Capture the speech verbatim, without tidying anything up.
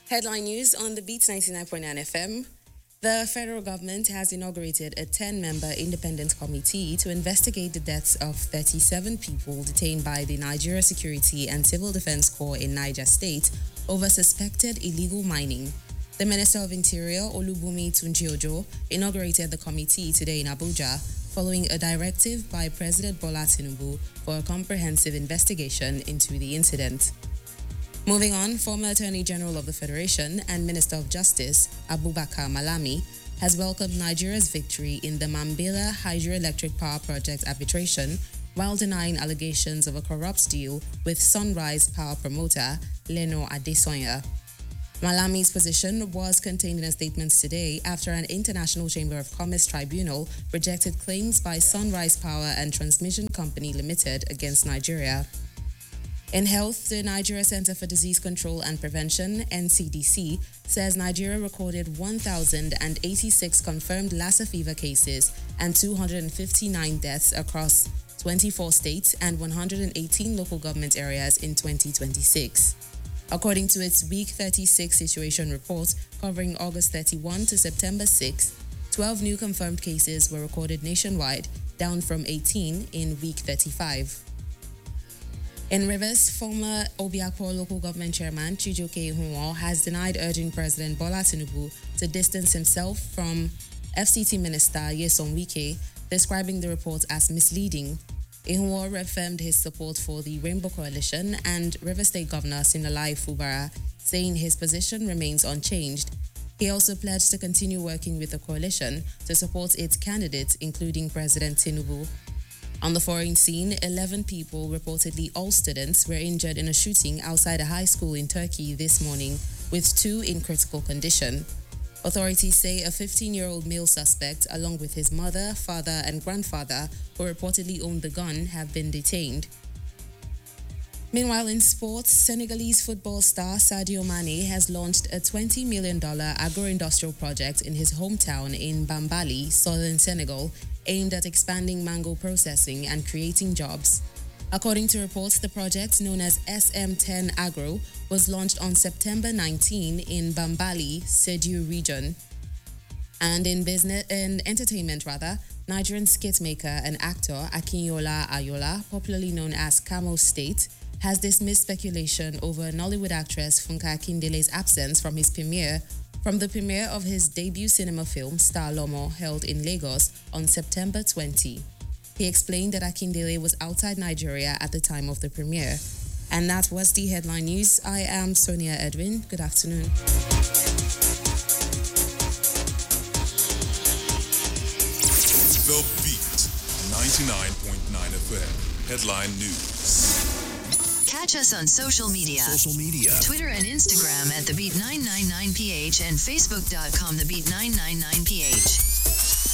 Headline news on the Beats ninety-nine point nine F M. The federal government has inaugurated a ten-member independent committee to investigate the deaths of thirty-seven people detained by the Nigeria Security and Civil Defense Corps in Niger State over suspected illegal mining. The Minister of Interior, Olubunmi Tunji-Ojo, inaugurated the committee today in Abuja, following a directive by President Bola Tinubu for a comprehensive investigation into the incident. Moving on, former Attorney General of the Federation and Minister of Justice, Abubakar Malami, has welcomed Nigeria's victory in the Mambila Hydroelectric Power Project arbitration while denying allegations of a corrupt deal with Sunrise Power promoter, Leno Adesanya. Malami's position was contained in a statement today after an International Chamber of Commerce tribunal rejected claims by Sunrise Power and Transmission Company Limited against Nigeria. In health, the Nigeria Center for Disease Control and Prevention, N C D C, says Nigeria recorded one thousand eighty-six confirmed Lassa fever cases and two hundred fifty-nine deaths across twenty-four states and one hundred eighteen local government areas in twenty twenty-six. According to its Week thirty-six situation report covering August thirty-first to September sixth, twelve new confirmed cases were recorded nationwide, down from eighteen in Week thirty-five. In Rivers, former Obiakpor local government chairman Chijioke Ihunwo has denied urging President Bola Tinubu to distance himself from F C T Minister Nyesom Wike, describing the report as misleading. Ihunwo reaffirmed his support for the Rainbow Coalition and Rivers State Governor Siminalayi Fubara, saying his position remains unchanged. He also pledged to continue working with the coalition to support its candidates, including President Tinubu. On the foreign scene, eleven people, reportedly all students, were injured in a shooting outside a high school in Turkey this morning, with two in critical condition. Authorities say a fifteen-year-old male suspect, along with his mother, father, and grandfather, who reportedly owned the gun, have been detained. Meanwhile, in sports, Senegalese football star Sadio Mane has launched a twenty million dollars agro-industrial project in his hometown in Bambali, southern Senegal, aimed at expanding mango processing and creating jobs. According to reports, the project, known as S M ten Agro, was launched on September nineteenth in Bambali, Sedu region. And in business, in entertainment rather, Nigerian skit maker and actor Akinyola Ayola, popularly known as Kamo State, has dismissed speculation over Nollywood actress Funke Akindele's absence from his premiere from the premiere of his debut cinema film Star Lomo, held in Lagos on September twentieth. He explained that Akindele was outside Nigeria at the time of the premiere. And that was the headline news. I am Sonia Edwin. Good afternoon. The Beat ninety-nine point nine F M. Headline news. Catch us on social media. Social media. Twitter and Instagram at The Beat nine ninety-nine P H and Facebook dot com The Beat nine ninety-nine P H.